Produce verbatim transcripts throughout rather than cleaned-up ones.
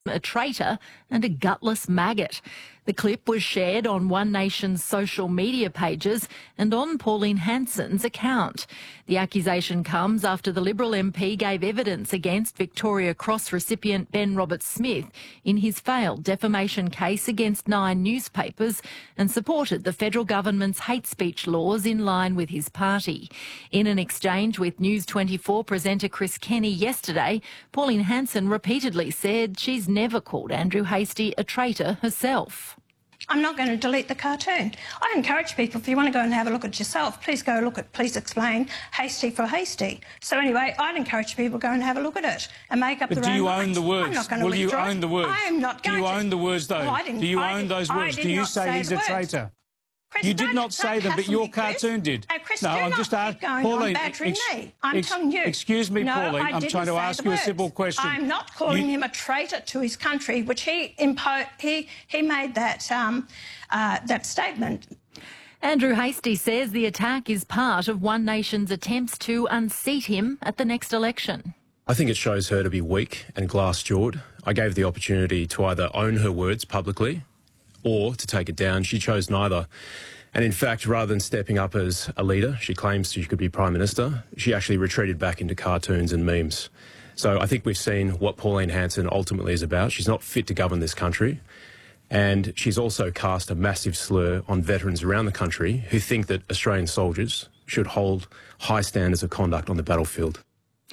a traitor and a gutless maggot. The clip was shared on One Nation's social media pages and on Pauline Hanson's account. The accusation comes after the Liberal M P gave evidence against Victoria Cross recipient Ben Roberts-Smith in his failed defamation case against nine newspapers and supported the federal government's hate speech laws in line with his party. In an exchange with News twenty-four presenter Chris Kenny yesterday, Pauline Hanson repeatedly said she's never called Andrew Hastie a traitor herself. I'm not going to delete the cartoon. I encourage people, if you want to go and have a look at it yourself, please go look at Please Explain Hastie for Hastie. So anyway, I'd encourage people to go and have a look at it and make up but their own do you own minds. the words? I'm not going to Will you withdraw own it. the words? I am not going Do you to. own the words, though? Well, I didn't, do you I own did, those I words? did Do you not say he's the a words. traitor? Chris, you did don't- not say don't them, but hassle your me, Chris. cartoon did. Uh, Chris, no, do I'm not just keep asking. going Pauline, on badgering ex me. I'm ex telling you. Excuse me, no, Pauline. I I'm didn't trying to say ask the you a words. simple question. I'm not calling you... him a traitor to his country, which he impo he he made that um, uh, that statement. Andrew Hastie says the attack is part of One Nation's attempts to unseat him at the next election. I think it shows her to be weak and glass-jawed. I gave the opportunity to either own her words publicly or to take it down. She chose neither. And in fact, rather than stepping up as a leader, she claims she could be Prime Minister, she actually retreated back into cartoons and memes. So I think we've seen what Pauline Hanson ultimately is about. She's not fit to govern this country. And she's also cast a massive slur on veterans around the country who think that Australian soldiers should hold high standards of conduct on the battlefield.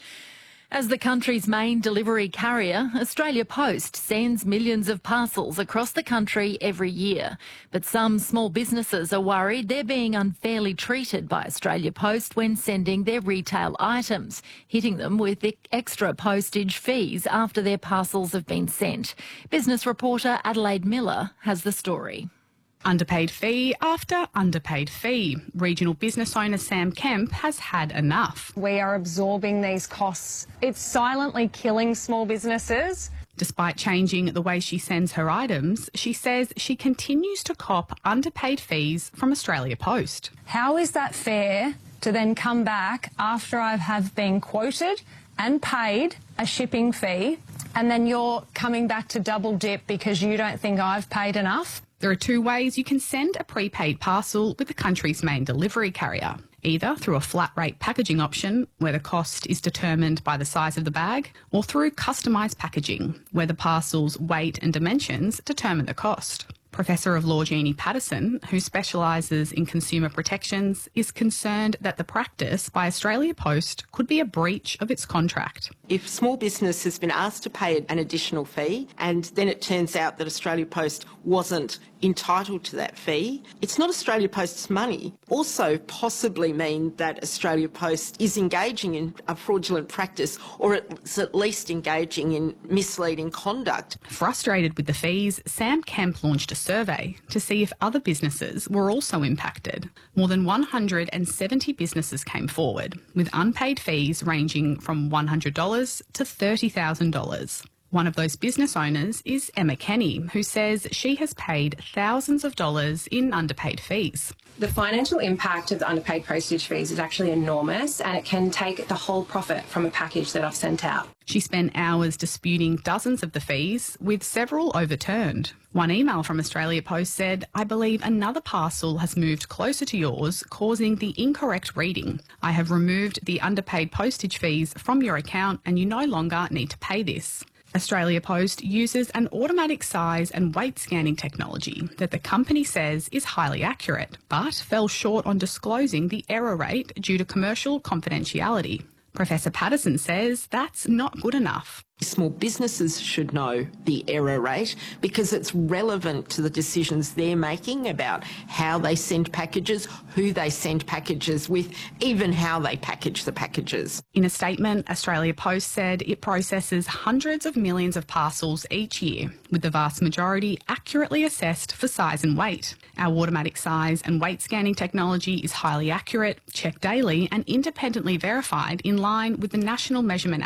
As the country's main delivery carrier, Australia Post sends millions of parcels across the country every year. But some small businesses are worried they're being unfairly treated by Australia Post when sending their retail items, hitting them with extra postage fees after their parcels have been sent. Business reporter Adelaide Miller has the story. Underpaid fee after underpaid fee. Regional business owner Sam Kemp has had enough. We are absorbing these costs. It's silently killing small businesses. Despite changing the way she sends her items, she says she continues to cop underpaid fees from Australia Post. How is that fair to then come back after I have been quoted and paid a shipping fee, and then you're coming back to double dip because you don't think I've paid enough? There are two ways you can send a prepaid parcel with the country's main delivery carrier. Either through a flat rate packaging option, where the cost is determined by the size of the bag, or through customised packaging, where the parcel's weight and dimensions determine the cost. Professor of Law Jeannie Patterson, who specialises in consumer protections, is concerned that the practice by Australia Post could be a breach of its contract. If small business has been asked to pay an additional fee and then it turns out that Australia Post wasn't entitled to that fee, it's not Australia Post's money. Also possibly mean that Australia Post is engaging in a fraudulent practice, or it's at least engaging in misleading conduct. Frustrated with the fees, Sam Kemp launched a survey to see if other businesses were also impacted. More than one hundred seventy businesses came forward, with unpaid fees ranging from one hundred dollars to thirty thousand dollars. One of those business owners is Emma Kenny, who says she has paid thousands of dollars in underpaid fees. The financial impact of the underpaid postage fees is actually enormous, and it can take the whole profit from a package that I've sent out. She spent hours disputing dozens of the fees, with several overturned. One email from Australia Post said, "I believe another parcel has moved closer to yours, causing the incorrect reading. I have removed the underpaid postage fees from your account and you no longer need to pay this." Australia Post uses an automatic size and weight scanning technology that the company says is highly accurate, but fell short on disclosing the error rate due to commercial confidentiality. Professor Patterson says that's not good enough. Small businesses should know the error rate because it's relevant to the decisions they're making about how they send packages, who they send packages with, even how they package the packages. In a statement, Australia Post said it processes hundreds of millions of parcels each year, with the vast majority accurately assessed for size and weight. Our automatic size and weight scanning technology is highly accurate, checked daily and independently verified in line with the National Measurement Act.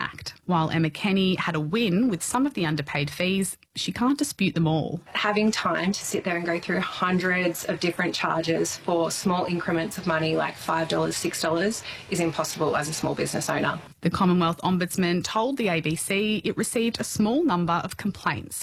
While Emma Kenny had a win with some of the underpaid fees, she can't dispute them all. Having time to sit there and go through hundreds of different charges for small increments of money like five dollars, six dollars is impossible as a small business owner. The Commonwealth Ombudsman told the A B C it received a small number of complaints